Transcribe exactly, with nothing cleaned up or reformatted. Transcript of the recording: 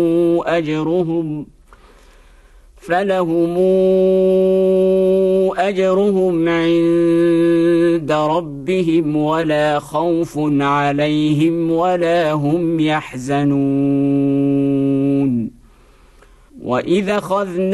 أجرهم فلهم أجرهم عند ربهم ولا خوف عليهم ولا هم يحزنون. وإذا أخذنا